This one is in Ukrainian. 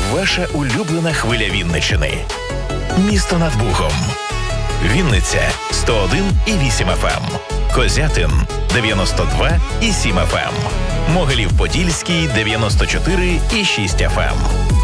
Ваша улюблена хвиля Вінниччини. Місто над Богом. Вінниця 101,8 FM. Козятин 92,7 FM. Могилів-Подільський 94,6 FM.